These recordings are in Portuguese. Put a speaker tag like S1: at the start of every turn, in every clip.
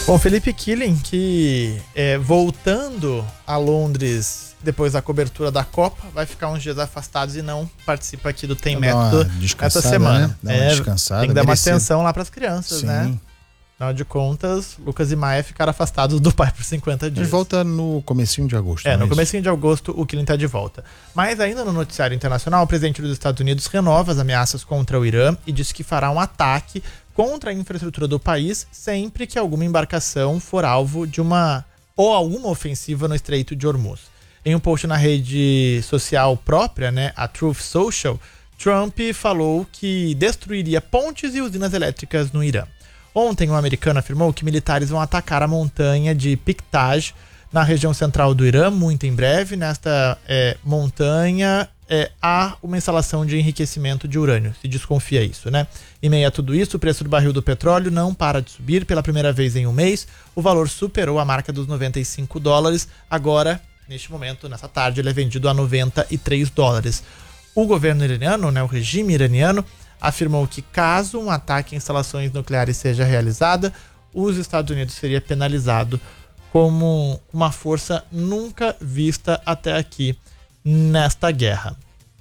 S1: Bom, Felipe Killing, que voltando a Londres depois da cobertura da Copa, vai ficar uns dias afastados e não participa aqui do Tem Método essa semana.
S2: Né? Dá uma descansada,
S1: tem que dar
S2: merecido.
S1: uma atenção lá para as crianças,
S2: Sim.
S1: né? Afinal de contas, Lucas e Maia ficaram afastados do pai por 50 dias.
S2: Ele volta no comecinho de agosto.
S1: No comecinho de agosto o Killing está de volta. Mas ainda no noticiário internacional, o presidente dos Estados Unidos renova as ameaças contra o Irã e diz que fará um ataque contra a infraestrutura do país sempre que alguma embarcação for alvo de alguma ofensiva no Estreito de Hormuz. Em um post na rede social própria, né, a Truth Social, Trump falou que destruiria pontes e usinas elétricas no Irã. Ontem, um americano afirmou que militares vão atacar a montanha de Piktaj, na região central do Irã, muito em breve. Nesta montanha há uma instalação de enriquecimento de urânio, se desconfia isso, né? Em meio a tudo isso, o preço do barril do petróleo não para de subir pela primeira vez em um mês. O valor superou a marca dos $95. Agora, neste momento, nessa tarde, ele é vendido a $93. O governo iraniano, né, o regime iraniano, afirmou que caso um ataque em instalações nucleares seja realizado, os Estados Unidos seria penalizado como uma força nunca vista até aqui nesta guerra.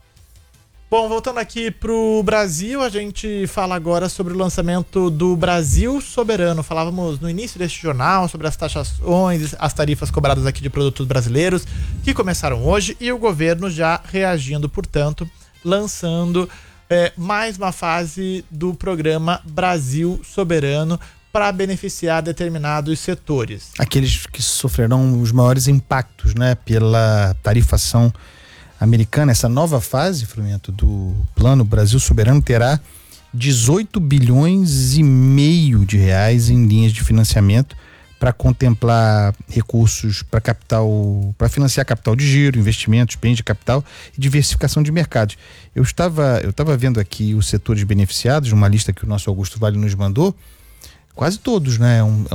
S1: Bom, voltando aqui para o Brasil, a gente fala agora sobre o lançamento do Brasil Soberano. Falávamos no início deste jornal sobre as taxações, as tarifas cobradas aqui de produtos brasileiros, que começaram hoje, e o governo já reagindo, portanto, lançando mais uma fase do programa Brasil Soberano para beneficiar determinados setores.
S2: Aqueles que sofrerão os maiores impactos, né, pela tarifação americana. Essa nova fase, Frumento, do Plano Brasil Soberano terá 18 bilhões e meio de reais em linhas de financiamento para contemplar recursos para financiar capital de giro, investimentos, bens de capital e diversificação de mercados. Eu estava vendo aqui os setores beneficiados, uma lista que o nosso Augusto Vale nos mandou, quase todos, né?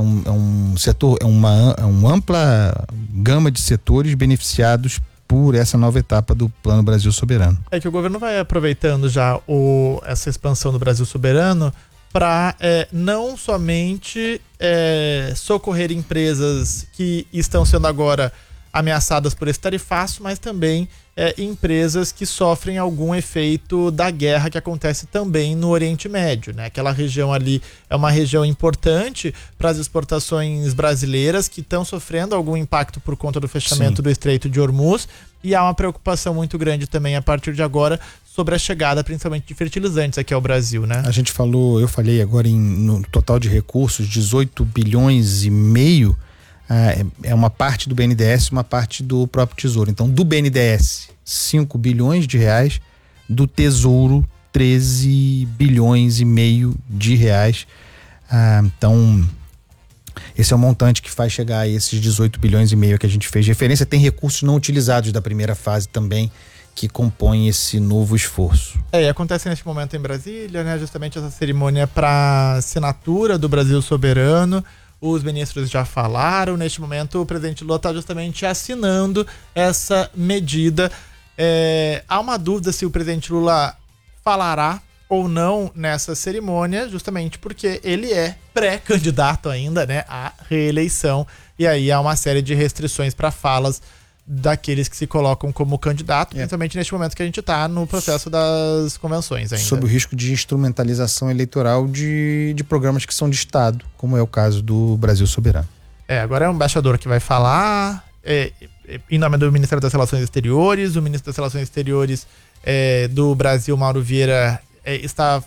S2: Uma ampla gama de setores beneficiados por essa nova etapa do Plano Brasil Soberano.
S1: É que o governo vai aproveitando já essa expansão do Brasil Soberano para não somente socorrer empresas que estão sendo agora ameaçadas por esse tarifaço, mas também empresas que sofrem algum efeito da guerra que acontece também no Oriente Médio, né? Aquela região ali é uma região importante para as exportações brasileiras que estão sofrendo algum impacto por conta do fechamento do Estreito de Hormuz, e há uma preocupação muito grande também a partir de agora sobre a chegada principalmente de fertilizantes aqui ao Brasil, né?
S2: Eu falei agora no total de recursos, 18 bilhões e meio, é uma parte do BNDES, uma parte do próprio Tesouro. Então, do BNDES, 5 bilhões de reais, do Tesouro, 13 bilhões e meio de reais. Então, esse é o montante que faz chegar a esses 18 bilhões e meio que a gente fez referência. Tem recursos não utilizados da primeira fase também, que compõem esse novo esforço.
S1: E acontece neste momento em Brasília, né? Justamente essa cerimônia para assinatura do Brasil Soberano. Os ministros já falaram. Neste momento, o presidente Lula está justamente assinando essa medida. Há uma dúvida se o presidente Lula falará ou não nessa cerimônia, justamente porque ele é pré-candidato ainda, né, à reeleição. E aí há uma série de restrições para falas daqueles que se colocam como candidato, principalmente neste momento que a gente está no processo das convenções ainda.
S2: Sob o risco de instrumentalização eleitoral de programas que são de Estado, como é o caso do Brasil Soberano.
S1: Agora é o embaixador que vai falar, em nome do Ministério das Relações Exteriores. O ministro das Relações Exteriores do Brasil, Mauro Vieira, está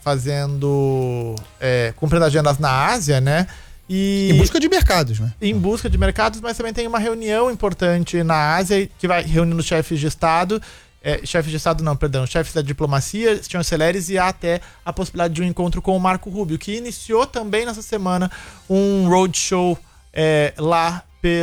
S1: cumprindo agendas na Ásia, né?
S2: Em busca de mercados, né?
S1: Em busca de mercados, mas também tem uma reunião importante na Ásia que vai reunindo chefes de Estado, chefes da diplomacia, chanceleres, e há até a possibilidade de um encontro com o Marco Rubio, que iniciou também nessa semana um roadshow lá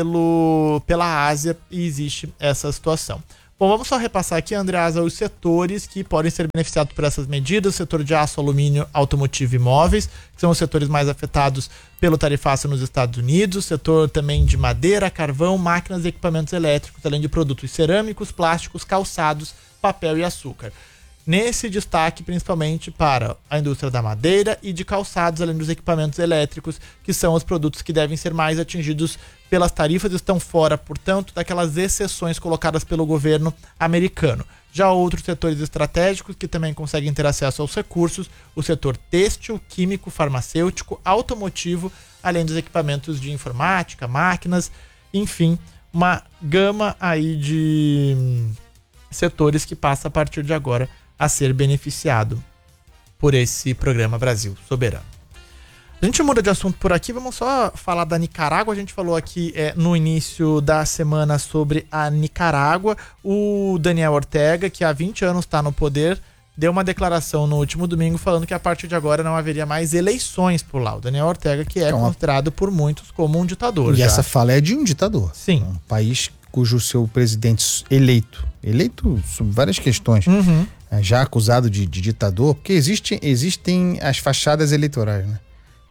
S1: pela Ásia, e existe essa situação. Bom, vamos só repassar aqui, Andreasa, os setores que podem ser beneficiados por essas medidas. O setor de aço, alumínio, automotivo e imóveis, que são os setores mais afetados pelo tarifaço nos Estados Unidos. O setor também de madeira, carvão, máquinas e equipamentos elétricos, além de produtos cerâmicos, plásticos, calçados, papel e açúcar. nesse destaque principalmente para a indústria da madeira e de calçados, além dos equipamentos elétricos, que são os produtos que devem ser mais atingidos pelas tarifas, estão fora, portanto, daquelas exceções colocadas pelo governo americano. Já outros setores estratégicos que também conseguem ter acesso aos recursos, o setor têxtil, químico, farmacêutico, automotivo, além dos equipamentos de informática, máquinas, enfim, uma gama aí de setores que passa a partir de agora a ser beneficiado por esse programa Brasil Soberano. A gente muda de assunto por aqui, vamos só falar da Nicarágua. A gente falou aqui no início da semana sobre a Nicarágua. O Daniel Ortega, que há 20 anos está no poder, deu uma declaração no último domingo falando que a partir de agora não haveria mais eleições por lá. O Daniel Ortega, que é considerado por muitos como um ditador.
S2: E essa fala é de um ditador.
S1: Sim.
S2: Um país cujo seu presidente eleito sobre várias questões, já acusado de ditador, porque existem as fachadas eleitorais, né?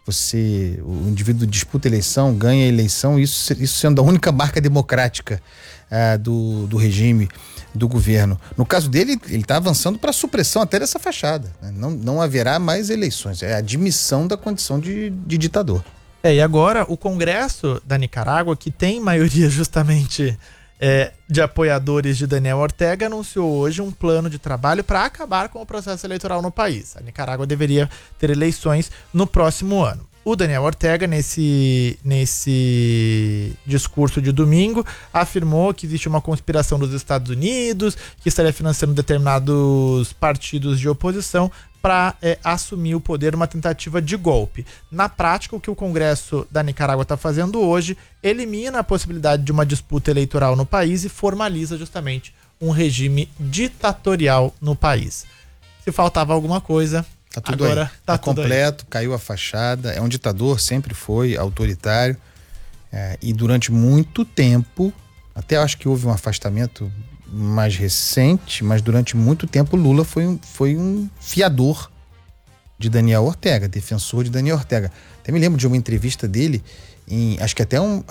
S2: O indivíduo disputa eleição, ganha eleição, isso sendo a única marca democrática do regime, do governo. No caso dele, ele está avançando para a supressão até dessa fachada, né? Não haverá mais eleições, é a admissão da condição de ditador.
S1: E agora o Congresso da Nicarágua, que tem maioria justamente de apoiadores de Daniel Ortega, anunciou hoje um plano de trabalho para acabar com o processo eleitoral no país. A Nicarágua deveria ter eleições no próximo ano. O Daniel Ortega, nesse discurso de domingo, afirmou que existe uma conspiração dos Estados Unidos, que estaria financiando determinados partidos de oposição para assumir o poder, uma tentativa de golpe. Na prática, o que o Congresso da Nicarágua está fazendo hoje elimina a possibilidade de uma disputa eleitoral no país e formaliza justamente um regime ditatorial no país. Se faltava alguma coisa,
S2: tá tudo
S1: agora
S2: aí.
S1: tá
S2: tudo completo, aí. Caiu a fachada, é um ditador, sempre foi autoritário, e durante muito tempo, até acho que houve um afastamento mais recente, mas durante muito tempo Lula foi um fiador de Daniel Ortega, defensor de Daniel Ortega. Até me lembro de uma entrevista dele, acho que até um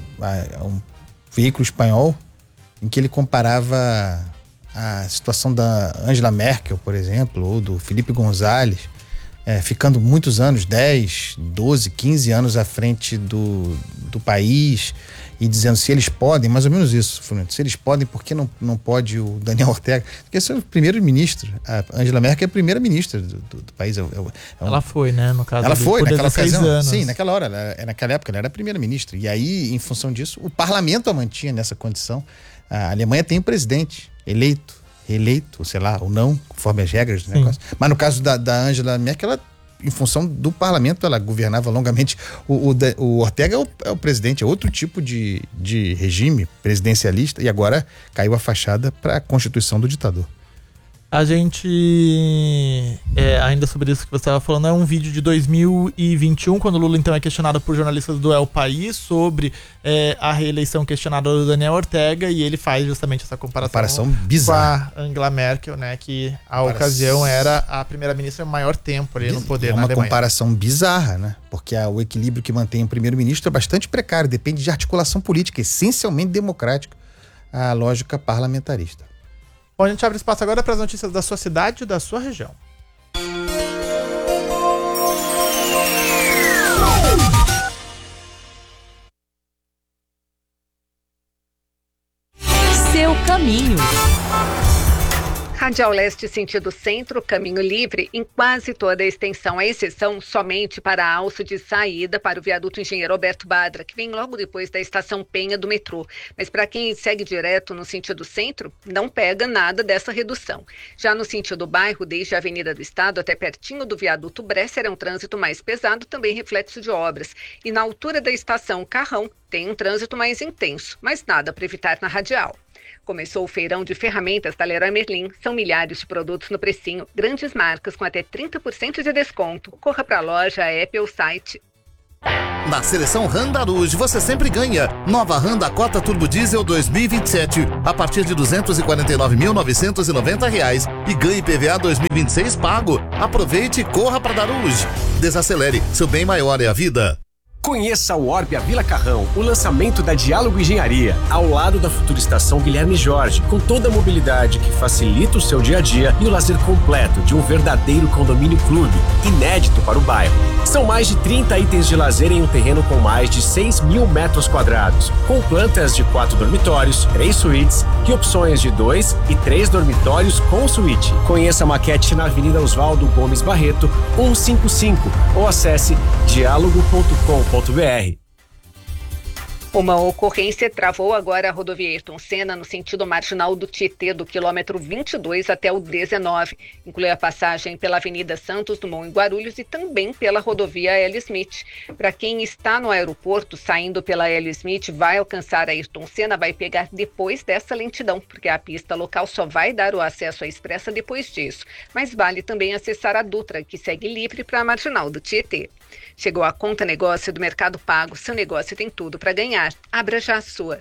S2: veículo espanhol, em que ele comparava a situação da Angela Merkel, por exemplo, ou do Felipe González, ficando muitos anos, 10, 12, 15 anos à frente do país, e dizendo se eles podem, mais ou menos isso, se eles podem, por que não pode o Daniel Ortega? Porque esse é o primeiro-ministro, a Angela Merkel é a primeira-ministra do país.
S1: Ela foi, né, no caso.
S2: Ela foi, naquela ocasião,
S1: anos.
S2: Sim, naquela hora, naquela época ela era a primeira-ministra, e aí, em função disso, o parlamento a mantinha nessa condição. A Alemanha tem um presidente eleito, reeleito, sei lá, ou não, conforme as regras do negócio. Mas no caso da Angela Merkel, ela, em função do parlamento, ela governava longamente. O Ortega é o presidente, é outro tipo de regime presidencialista, e agora caiu a fachada para a constituição do ditador.
S1: A gente, ainda sobre isso que você estava falando, é um vídeo de 2021, quando o Lula então é questionado por jornalistas do El País sobre a reeleição questionada do Daniel Ortega, e ele faz justamente essa comparação
S2: bizarra
S1: com a Angela Merkel, né, que à ocasião era a primeira-ministra maior tempo ali no poder na Alemanha.
S2: É uma comparação bizarra, né? Porque o equilíbrio que mantém o primeiro-ministro é bastante precário, depende de articulação política, essencialmente democrática, a lógica parlamentarista.
S1: Bom, a gente abre espaço agora para as notícias da sua cidade e da sua região.
S3: Seu caminho.
S4: Radial Leste sentido centro, caminho livre em quase toda a extensão, à exceção somente para a alça de saída para o viaduto Engenheiro Alberto Badra, que vem logo depois da estação Penha do metrô. Mas para quem segue direto no sentido centro, não pega nada dessa redução. Já no sentido bairro, desde a Avenida do Estado até pertinho do viaduto Bresser, é um trânsito mais pesado, também reflexo de obras. E na altura da estação Carrão, tem um trânsito mais intenso, mas nada para evitar na Radial. Começou o feirão de ferramentas da Leroy Merlin. São milhares de produtos no precinho, grandes marcas com até 30% de desconto. Corra para a loja, app ou site.
S5: Na seleção Randaruj você sempre ganha. Nova Randa Cota Turbo Diesel 2027 a partir de R$ 249.990 e ganhe PVA 2026 pago. Aproveite e corra para Daruj. Desacelere, seu bem maior é a vida.
S3: Conheça o Orbia Vila Carrão, o lançamento da Diálogo Engenharia, ao lado da futura estação Guilherme Jorge, com toda a mobilidade que facilita o seu dia a dia e o lazer completo de um verdadeiro condomínio clube, inédito para o bairro. São mais de 30 itens de lazer em um terreno com mais de 6.000 metros quadrados, com plantas de 4 dormitórios, 3 suítes e opções de 2 e 3 dormitórios com suíte. Conheça a maquete na Avenida Oswaldo Gomes Barreto, 155, ou acesse diálogo.com.br.
S4: Uma ocorrência travou agora a rodovia Ayrton Senna no sentido marginal do Tietê, do quilômetro 22 até o 19. Inclui a passagem pela Avenida Santos Dumont em Guarulhos e também pela rodovia L. Smith. Para quem está no aeroporto, saindo pela L. Smith, vai alcançar a Ayrton Senna, vai pegar depois dessa lentidão, porque a pista local só vai dar o acesso à expressa depois disso. Mas vale também acessar a Dutra, que segue livre para a marginal do Tietê. Chegou a Conta Negócio do Mercado Pago. Seu negócio tem tudo para ganhar. Abra já a sua.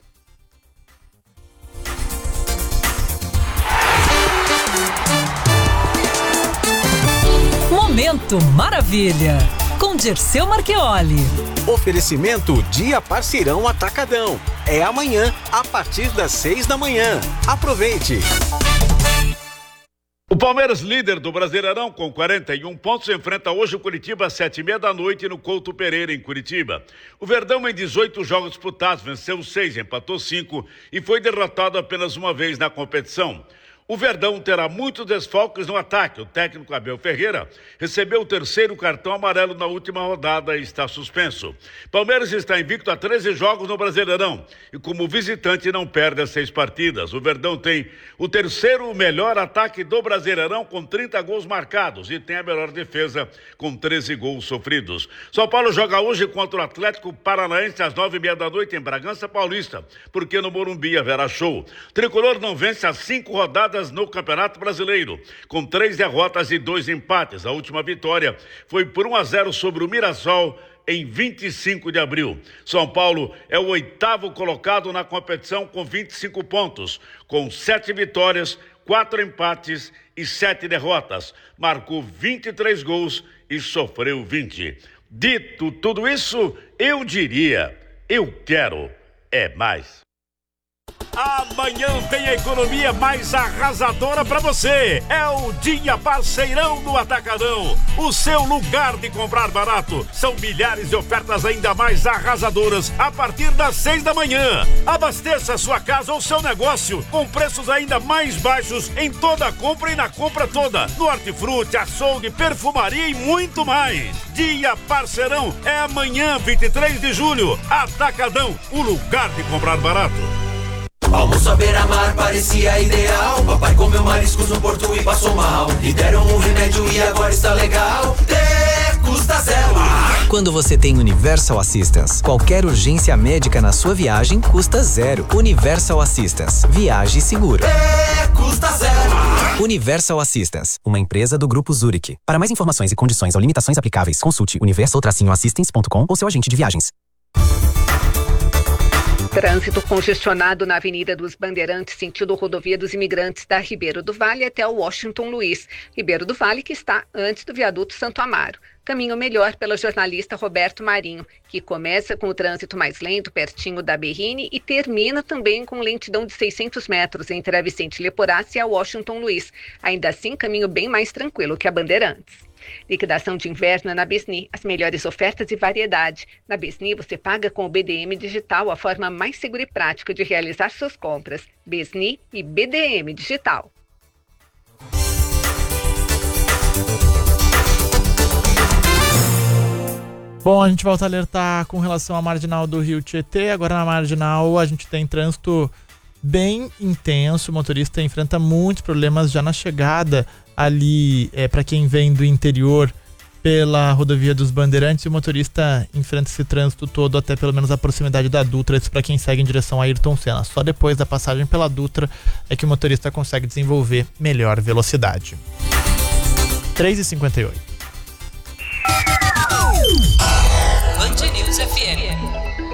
S6: Momento Maravilha, com Dirceu Marchioli.
S7: Oferecimento Dia Parceirão Atacadão. É amanhã, a partir das 6 da manhã. Aproveite!
S8: O Palmeiras, líder do Brasileirão, com 41 pontos, enfrenta hoje o Curitiba às 7h30 no Couto Pereira, em Curitiba. O Verdão, em 18 jogos disputados, venceu 6, empatou 5 e foi derrotado apenas uma vez na competição. O Verdão terá muitos desfalques no ataque. O técnico Abel Ferreira recebeu o 3º cartão amarelo na última rodada e está suspenso. Palmeiras está invicto a 13 jogos no Brasileirão e como visitante não perde as 6 partidas. O Verdão tem o 3º melhor ataque do Brasileirão com 30 gols marcados e tem a melhor defesa com 13 gols sofridos. São Paulo joga hoje contra o Atlético Paranaense às 9h30 da noite em Bragança Paulista, porque no Morumbi haverá show. Tricolor não vence as 5 rodadas no Campeonato Brasileiro, com 3 derrotas e 2 empates. A última vitória foi por 1-0 sobre o Mirassol em 25 de abril. São Paulo é o 8º colocado na competição com 25 pontos, com 7 vitórias, 4 empates e 7 derrotas. Marcou 23 gols e sofreu 20. Dito tudo isso, eu diria, eu quero é mais. Amanhã tem a economia mais arrasadora para você. É o Dia Parceirão do Atacadão, o seu lugar de comprar barato. São milhares de ofertas ainda mais arrasadoras a partir das 6 da manhã. Abasteça sua casa ou seu negócio com preços ainda mais baixos em toda a compra e na compra toda. No hortifruti, açougue, perfumaria e muito mais. Dia Parceirão é amanhã, 23 de julho. Atacadão, o lugar de comprar barato.
S9: Almoço à beira-mar parecia ideal. Papai comeu mariscos no porto e passou mal. Lhe deram um remédio e agora está legal. Custa zero.
S10: Quando você tem Universal Assistance, qualquer urgência médica na sua viagem custa zero. Universal Assistance. Viaje seguro.
S9: Custa zero.
S10: Universal Assistance, uma empresa do Grupo Zurich. Para mais informações e condições ou limitações aplicáveis, consulte universal-assistance.com ou seu agente de viagens.
S4: Trânsito congestionado na Avenida dos Bandeirantes, sentido rodovia dos Imigrantes, da Ribeiro do Vale até o Washington Luiz. Ribeiro do Vale, que está antes do viaduto Santo Amaro. Caminho melhor pela jornalista Roberto Marinho, que começa com o trânsito mais lento pertinho da Berrine e termina também com lentidão de 600 metros entre a Vicente Leporassi e a Washington Luiz. Ainda assim, caminho bem mais tranquilo que a Bandeirantes. Liquidação de inverno na Besni, as melhores ofertas e variedade. Na Besni você paga com o BDM Digital, a forma mais segura e prática de realizar suas compras. Besni e BDM Digital.
S1: Bom, a gente volta a alertar com relação à marginal do Rio Tietê. Agora na marginal a gente tem trânsito bem intenso, o motorista enfrenta muitos problemas já na chegada ali, para quem vem do interior pela rodovia dos Bandeirantes, e o motorista enfrenta esse trânsito todo até pelo menos a proximidade da Dutra, isso para quem segue em direção a Ayrton Senna. Só depois da passagem pela Dutra é que o motorista consegue desenvolver melhor velocidade. 3h58.
S6: Band News FM.